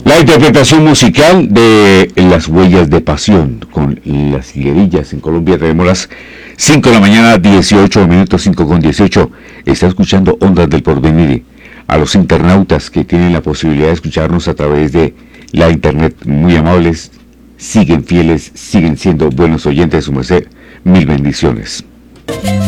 La interpretación musical de Las Huellas de Pasión con Las Higuerillas. En Colombia tenemos las 5 de la mañana, 18 minutos, 5 con 18. Está escuchando Ondas del Porvenir. A los internautas que tienen la posibilidad de escucharnos a través de la internet, muy amables, siguen fieles, siguen siendo buenos oyentes, su merced. Mil bendiciones.